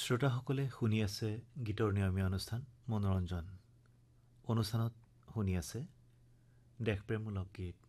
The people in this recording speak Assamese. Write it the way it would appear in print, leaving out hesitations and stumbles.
শ্ৰোতাসকলে শুনি আছে গীতৰ নিয়মীয়া অনুষ্ঠান মনোৰঞ্জন অনুষ্ঠানত শুনি আছে দেশপ্ৰেমমূলক গীত